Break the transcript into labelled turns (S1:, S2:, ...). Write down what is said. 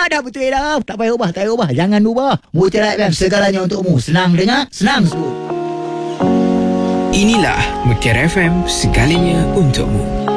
S1: dah betul dah. Tak payah ubah. Jangan ubah. Mutiara FM, segalanya untukmu. Senang dengar, senang sebut.
S2: Inilah Mutiara FM, segalanya untukmu.